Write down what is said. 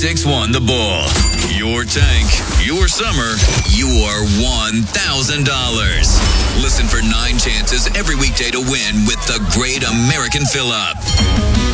6-1 The Bull. Your tank, your summer, your $1,000. Listen for 9 chances every weekday to win with the Great American Fill-Up.